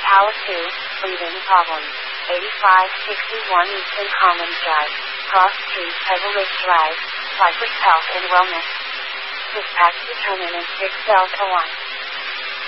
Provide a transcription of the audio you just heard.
Power 2, breathing problems. 8561 Eastern Commons Drive, Cross Street, Pebble Ridge Drive, Cypress Health and Wellness. Dispatch determinant 6 Delta 1.